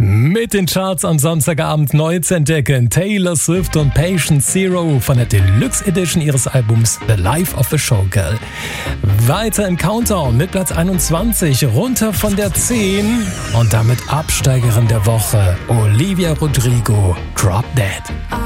Mit den Charts am Samstagabend neu zu entdecken. Taylor Swift und Patient Zero von der Deluxe Edition ihres Albums The Life of a Showgirl. Weiter im Countdown mit Platz 21, runter von der 10 und damit Absteigerin der Woche. Olivia Rodrigo, Drop Dead.